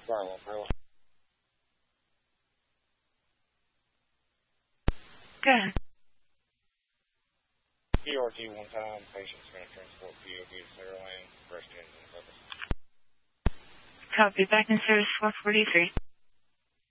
Bravo, Bravo. Good. PRT one time, patient's going to transport POD to Sarah Lane, breast engine focus. Copy, back in service 443.